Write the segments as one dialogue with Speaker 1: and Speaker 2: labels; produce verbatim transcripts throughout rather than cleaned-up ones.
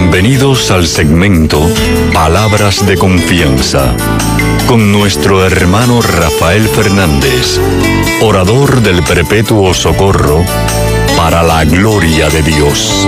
Speaker 1: Bienvenidos al segmento Palabras de Confianza con nuestro hermano Rafael Fernández, orador del Perpetuo Socorro, para la gloria de Dios.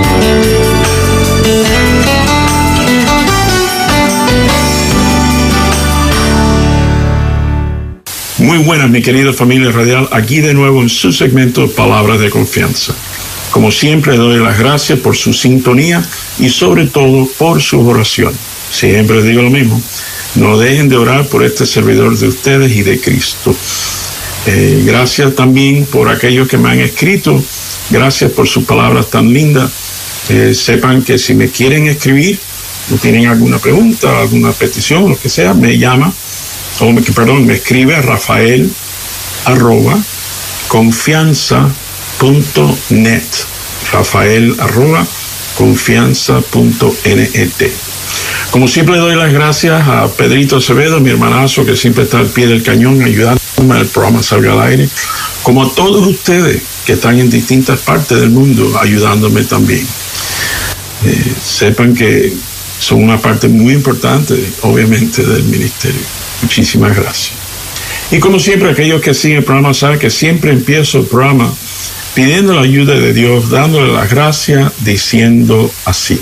Speaker 2: Muy buenas, mi querida familia radial, aquí de nuevo en su segmento Palabras de Confianza. Como siempre, doy las gracias por su sintonía y sobre todo por sus oraciones. Siempre les digo lo mismo, no dejen de orar por este servidor de ustedes y de Cristo. Eh, gracias también por aquellos que me han escrito, gracias por sus palabras tan lindas. Eh, sepan que si me quieren escribir, o tienen alguna pregunta, alguna petición, lo que sea, me llama, o me, perdón, me escribe a Rafael arroba confianza punto net, Rafael arroba confianza punto net. Como siempre, doy las gracias a Pedrito Acevedo, mi hermanazo, que siempre está al pie del cañón ayudándome a el programa salga al aire, como a todos ustedes que están en distintas partes del mundo ayudándome también. Eh, sepan que son una parte muy importante, obviamente, del ministerio. Muchísimas gracias. Y como siempre, aquellos que siguen el programa saben que siempre empiezo el programa pidiendo la ayuda de Dios, dándole las gracias, diciendo así: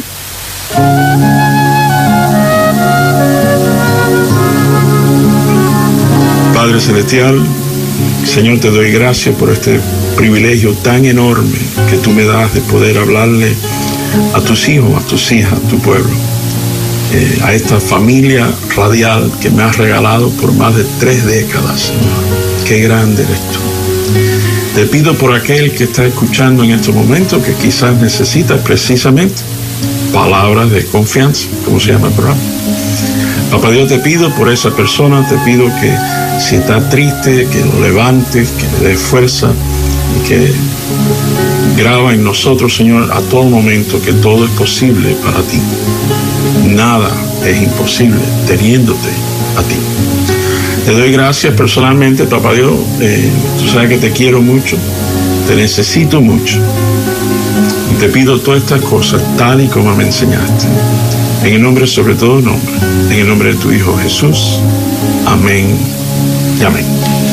Speaker 2: Padre Celestial, Señor, te doy gracias por este privilegio tan enorme que tú me das de poder hablarle a tus hijos, a tus hijas, a tu pueblo, eh, a esta familia radial que me has regalado por más de tres décadas, Señor. Qué grande eres tú. Te pido por aquel que está escuchando en estos momentos, que quizás necesita precisamente palabras de confianza, como se llama el programa. Papá Dios, te pido por esa persona, te pido que si está triste, que lo levantes, que le des fuerza y que graba en nosotros, Señor, a todo momento que todo es posible para ti. Nada es imposible teniéndote a ti. Te doy gracias personalmente, Papá Dios. Eh, tú sabes que te quiero mucho, te necesito mucho. Y te pido todas estas cosas tal y como me enseñaste. En el nombre, sobre todo nombre, en el nombre de tu Hijo Jesús. Amén y amén.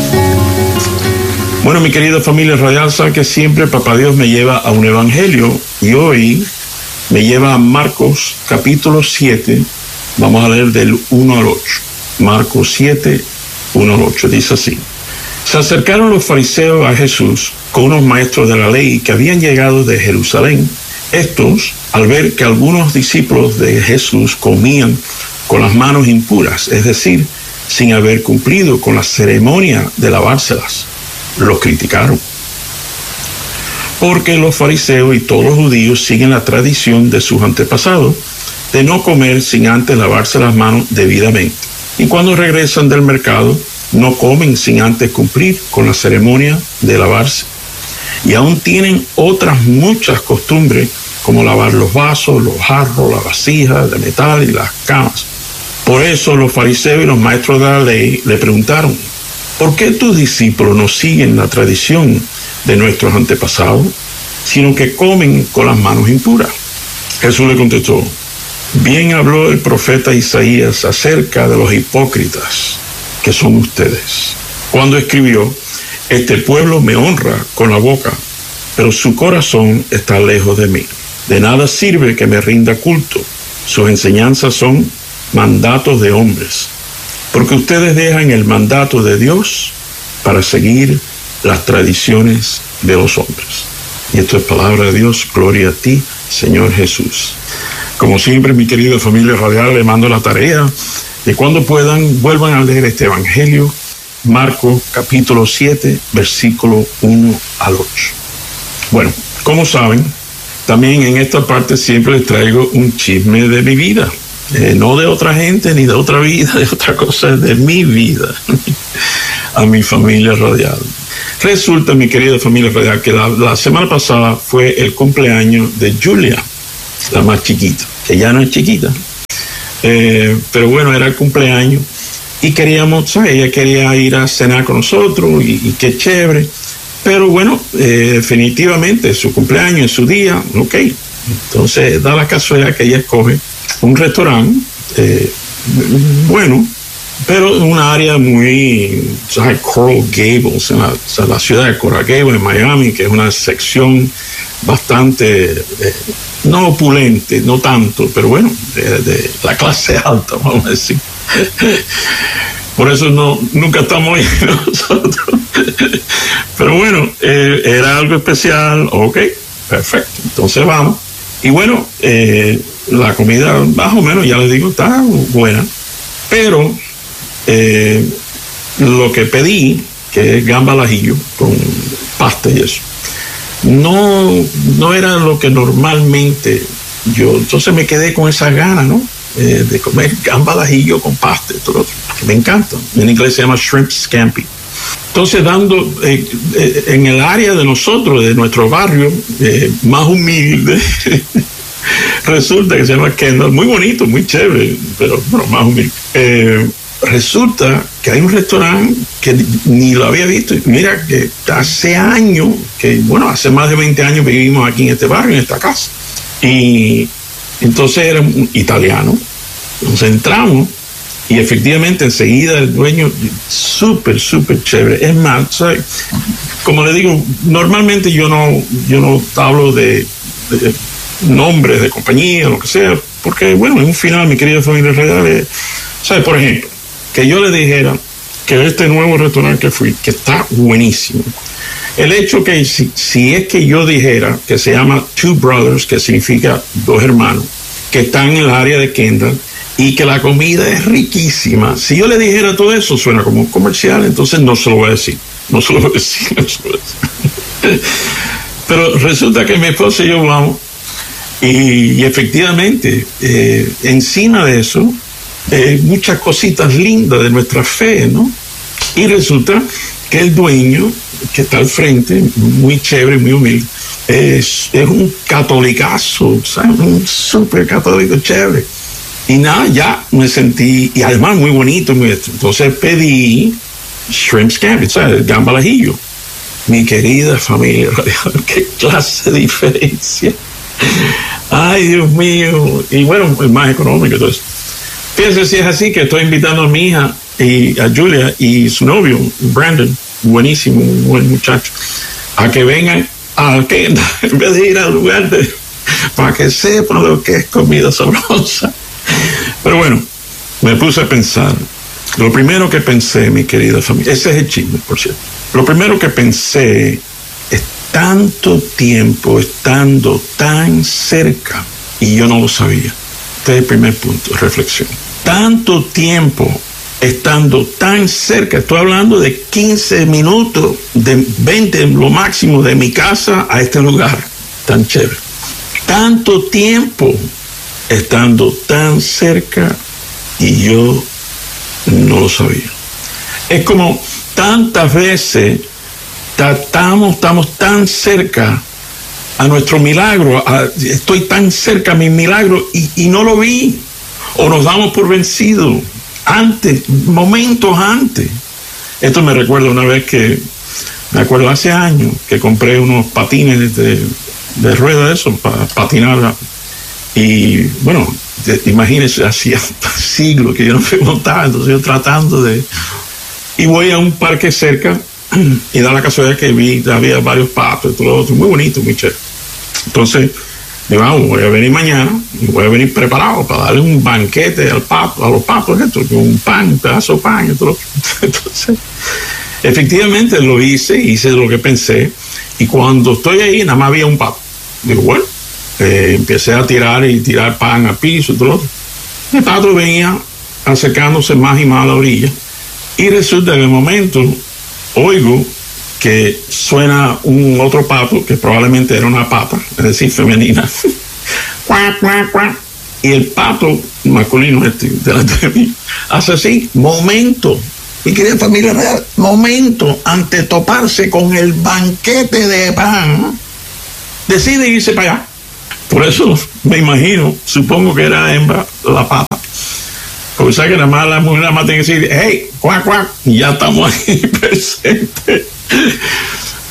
Speaker 2: Bueno, mi querida familia radial, sabe que siempre Papá Dios me lleva a un evangelio y hoy me lleva a Marcos capítulo siete. Vamos a leer del uno al ocho. Marcos siete, uno al ocho, dice así: Se acercaron los fariseos a Jesús con unos maestros de la ley que habían llegado de Jerusalén. Estos, al ver que algunos discípulos de Jesús comían con las manos impuras, es decir, sin haber cumplido con la ceremonia de lavárselas, los criticaron. Porque los fariseos y todos los judíos siguen la tradición de sus antepasados de no comer sin antes lavarse las manos debidamente. Y cuando regresan del mercado, no comen sin antes cumplir con la ceremonia de lavarse. Y aún tienen otras muchas costumbres, como lavar los vasos, los jarros, las vasijas de metal y las camas. Por eso los fariseos y los maestros de la ley le preguntaron: ¿por qué tus discípulos no siguen la tradición de nuestros antepasados, sino que comen con las manos impuras? Jesús le contestó: bien habló el profeta Isaías acerca de los hipócritas que son ustedes, cuando escribió: este pueblo me honra con la boca, pero su corazón está lejos de mí. De nada sirve que me rinda culto. Sus enseñanzas son mandatos de hombres, porque ustedes dejan el mandato de Dios para seguir las tradiciones de los hombres. Y esto es palabra de Dios. Gloria a ti, Señor Jesús. Como siempre, mi querida familia radial, le mando la tarea de cuando puedan, vuelvan a leer este evangelio, Marcos capítulo siete, versículo uno al ocho. Bueno, como saben, también en esta parte siempre les traigo un chisme de mi vida. Eh, no de otra gente, ni de otra vida, de otra cosa, de mi vida, a mi familia radial. Resulta, mi querida familia radial, que la, la semana pasada fue el cumpleaños de Julia, la más chiquita, que ya no es chiquita, eh, pero bueno, era el cumpleaños y queríamos, ¿sabes? Ella quería ir a cenar con nosotros y, y qué chévere, pero bueno, eh, definitivamente su cumpleaños, su día, ok, Entonces da la casualidad que ella escoge un restaurante eh, bueno, pero en un área muy, ¿sabes? Coral Gables, en la, o sea, la ciudad de Coral Gables, en Miami, que es una sección bastante, eh, no opulente, no tanto, pero bueno, de, de la clase alta, vamos a decir. Por eso no, nunca estamos ahí nosotros. Pero bueno, eh, era algo especial, ok, perfecto, entonces vamos. Y bueno, eh, la comida más o menos, ya les digo, está buena, pero eh, lo que pedí, que es gamba al ajillo con pasta y eso, no, no era lo que normalmente yo, entonces me quedé con esas ganas, ¿no? Eh, de comer gamba al ajillo con pasta, todo lo otro, que me encanta. En inglés se llama shrimp scampi. Entonces, dando eh, eh, en el área de nosotros, de nuestro barrio, eh, más humilde, resulta que se llama Kendall, muy bonito, muy chévere, pero bueno, más humilde. Eh, resulta que hay un restaurante que ni lo había visto. Mira que hace años, que bueno, hace más de veinte años vivimos aquí en este barrio, en esta casa. Y entonces era un italiano. Entonces entramos y efectivamente enseguida el dueño, súper, súper chévere. Es más, ¿sabes? Como le digo, normalmente yo no, yo no hablo de, de nombres de compañía, lo que sea, porque bueno, en un final, mi querida familia real, ¿sabes? Por ejemplo, que yo le dijera que este nuevo restaurante que fui, que está buenísimo. El hecho que si, si es que yo dijera que se llama Two Brothers, que significa dos hermanos, que están en el área de Kendall, y que la comida es riquísima, si yo le dijera todo eso, suena como un comercial, entonces no se lo voy a decir, no se lo voy a decir, no se lo voy a decir. Pero resulta que mi esposa y yo vamos, y, y efectivamente, eh, encima de eso, eh, muchas cositas lindas de nuestra fe, ¿no? Y resulta que el dueño, que está al frente, muy chévere, muy humilde, es, es un catolicazo, ¿sabes? Un súper católico chévere. Y nada, ya me sentí, y además muy bonito, muy esto. Entonces pedí shrimp scampi, ¿sabes? Gamba al ajillo. Mi querida familia, qué clase de diferencia. Ay, Dios mío. Y bueno, es más económico. Entonces, fíjense si es así, que estoy invitando a mi hija y a Julia y su novio, Brandon, buenísimo, un buen muchacho, a que vengan a Kendall en vez de ir al lugar de, para que sepan lo que es comida sabrosa. Pero bueno, me puse a pensar. Lo primero que pensé, mi querida familia, ese es el chisme, por cierto. Lo primero que pensé es tanto tiempo estando tan cerca y yo no lo sabía. Este es el primer punto de reflexión. Tanto tiempo estando tan cerca, estoy hablando de quince minutos, de veinte lo máximo de mi casa a este lugar tan chévere. Tanto tiempo estando tan cerca y yo no lo sabía. Es como tantas veces tratamos, estamos tan cerca a nuestro milagro, a, estoy tan cerca a mi milagro y, y no lo vi, o nos damos por vencidos antes, momentos antes. Esto me recuerda una vez que, me acuerdo hace años, que compré unos patines de, de rueda de eso, para patinar. Y bueno, imagínense, hacía siglos que yo no me montaba, entonces yo tratando de... Y voy a un parque cerca y da la casualidad que vi, había varios patos y todo lo otro, muy bonito, muy chévere. Entonces, digo, ah, voy a venir mañana y voy a venir preparado para darle un banquete al pato, a los patos, esto, con un pan, un pedazo de pan y todo lo otro. Entonces, efectivamente lo hice, hice lo que pensé, y cuando estoy ahí, nada más había un pato. Digo, bueno, Eh, empecé a tirar y tirar pan al piso y todo lo otro. El pato venía acercándose más y más a la orilla y resulta que de momento oigo que suena un otro pato que probablemente era una pata, es decir, femenina. Cuac, cuac, cuac. Y el pato masculino este delante de mí hace así, momento, mi querida familia real, momento, ante toparse con el banquete de pan, decide irse para allá. Por eso me imagino, supongo que era hembra la pata. Porque sabe que nada más la mujer nada más tiene que decir, hey, cuac, cuac, y ya estamos ahí presentes.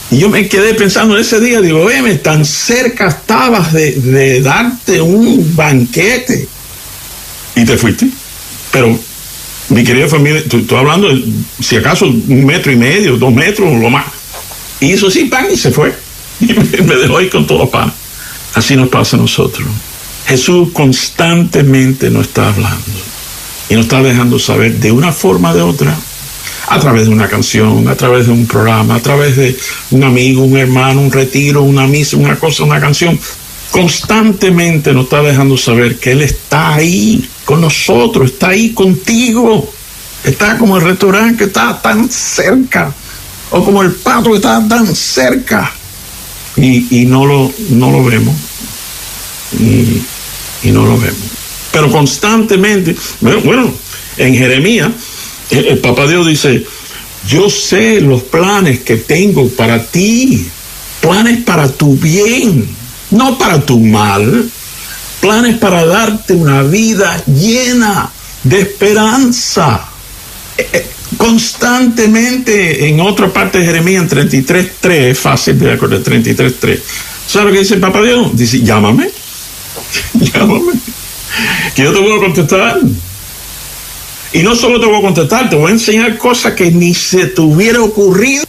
Speaker 2: Y yo me quedé pensando en ese día, digo, veme, tan cerca estabas de, de darte un banquete. Y te fuiste. Pero, mi querida familia, tú, tú hablando, de, si acaso, un metro y medio, dos metros, lo más. Y hizo así, pan, y se fue. Y me, me dejó ahí con todo los pan. Así nos pasa a nosotros. Jesús constantemente nos está hablando. Y nos está dejando saber de una forma o de otra, a través de una canción, a través de un programa, a través de un amigo, un hermano, un retiro, una misa, una cosa, una canción. Constantemente nos está dejando saber que Él está ahí con nosotros, está ahí contigo. Está como el restaurante que está tan cerca, o como el pato que está tan cerca. Y, y no, lo, no lo vemos. Y, y no lo vemos. Pero constantemente, bueno, bueno en Jeremías, el, el Papá Dios dice, yo sé los planes que tengo para ti, planes para tu bien, no para tu mal, planes para darte una vida llena de esperanza. Eh, constantemente, en otra parte de Jeremías, en treinta y tres tres, es fácil de acordar, treinta y tres tres, ¿sabes lo que dice el Papá Dios? Dice, llámame, llámame, que yo te voy a contestar. Y no solo te voy a contestar, te voy a enseñar cosas que ni se te hubiera ocurrido.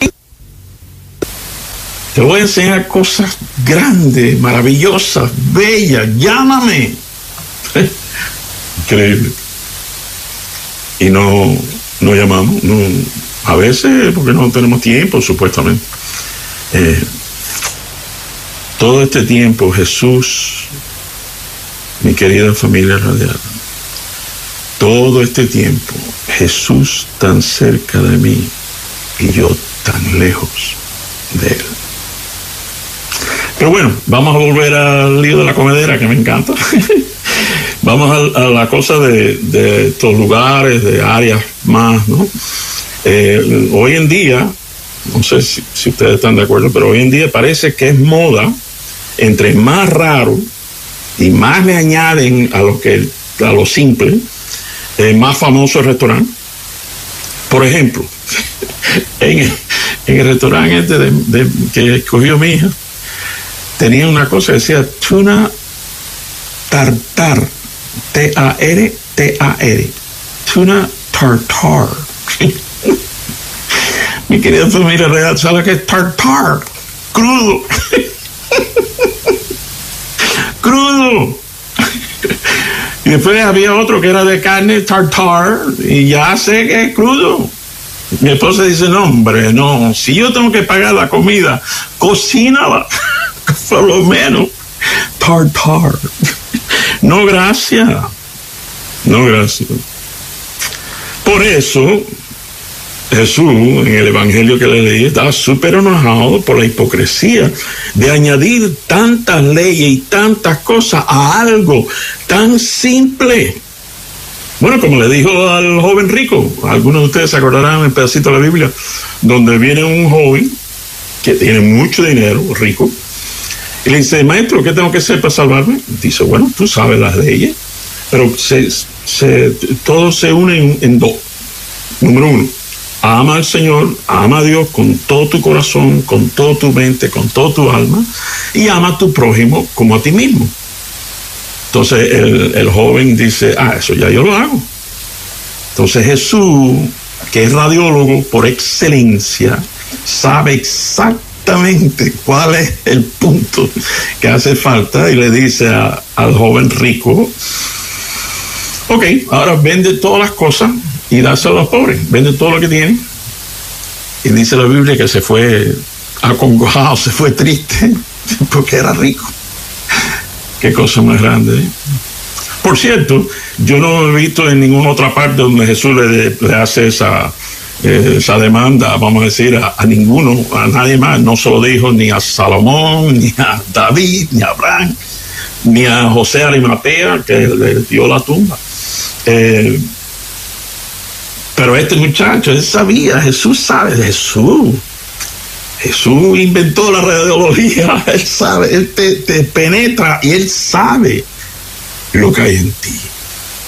Speaker 2: Te voy a enseñar cosas grandes, maravillosas, bellas. Llámame. Increíble. Y no, no llamamos. No, a veces porque no tenemos tiempo, supuestamente. Eh, todo este tiempo Jesús, mi querida familia radial, todo este tiempo Jesús tan cerca de mí y yo tan lejos de Él. Pero bueno, vamos a volver al lío de la comedera, que me encanta. Vamos a, a la cosa de, de estos lugares, de áreas más, ¿no? Eh, hoy en día, no sé si, si ustedes están de acuerdo, pero hoy en día parece que es moda, entre más raro y más le añaden a lo que a lo simple, eh, más famoso el restaurante. Por ejemplo, en, en el restaurante este de, de, que escogió mi hija, tenía una cosa que decía tuna tartar, T A R T A R, tuna tartar. Mi querida familia real, ¿sabe lo que es tartar? Crudo. Crudo. Y después había otro que era de carne tartar, y ya sé que es crudo. Mi esposa dice, no, hombre, no, si yo tengo que pagar la comida, cocínala, por lo menos, tartar. No, gracias. No, gracias. Por eso, Jesús, en el evangelio que le leí, estaba súper enojado por la hipocresía de añadir tantas leyes y tantas cosas a algo tan simple. Bueno, como le dijo al joven rico, algunos de ustedes se acordarán el pedacito de la Biblia, donde viene un joven que tiene mucho dinero, rico, y le dice, maestro, ¿qué tengo que hacer para salvarme? Dice, bueno, tú sabes las leyes, pero se, se, todo se une en, en dos. Número uno, ama al Señor, ama a Dios con todo tu corazón, con toda tu mente, con toda tu alma, y ama a tu prójimo como a ti mismo. Entonces el, el joven dice, ah, eso ya yo lo hago. Entonces Jesús, que es radiólogo por excelencia, sabe exactamente cuál es el punto que hace falta y le dice a, al joven rico, ok, ahora vende todas las cosas y dáselo a los pobres, vende todo lo que tiene. Y dice la Biblia que se fue acongojado, se fue triste, porque era rico. Qué cosa más grande, ¿eh? Por cierto, yo no he visto en ninguna otra parte donde Jesús le, le hace esa, eh, esa demanda, vamos a decir, a, a ninguno, a nadie más. No se lo dijo ni a Salomón, ni a David, ni a Abraham, ni a José Arimatea, que le dio la tumba. Eh, pero este muchacho, él sabía, Jesús sabe, Jesús. Jesús inventó la radiología, Él sabe, Él te, te penetra y Él sabe lo que hay en ti.